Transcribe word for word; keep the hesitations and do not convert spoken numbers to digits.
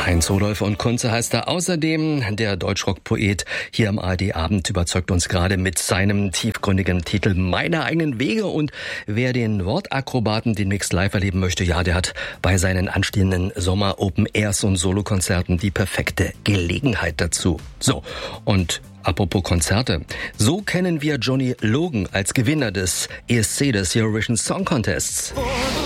Heinz Rudolf und Kunze heißt er außerdem. Der Deutschrock-Poet hier am A R D-Abend überzeugt uns gerade mit seinem tiefgründigen Titel Meine eigenen Wege. Und wer den Wortakrobaten demnächst live erleben möchte, ja, der hat bei seinen anstehenden Sommer-Open-Airs und Solokonzerten die perfekte Gelegenheit dazu. So, und apropos Konzerte. So kennen wir Johnny Logan als Gewinner des E S C, des Eurovision Song Contests.